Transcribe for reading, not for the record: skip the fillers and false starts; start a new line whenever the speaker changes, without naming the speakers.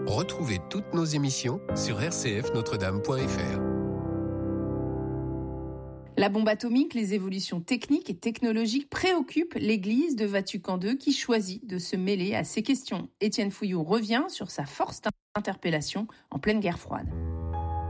Retrouvez toutes nos émissions sur rcfnotredame.fr.
La bombe atomique, les évolutions techniques et technologiques préoccupent l'église de Vatican II qui choisit de se mêler à ces questions. Étienne Fouillou revient sur sa force d'interpellation en pleine guerre froide.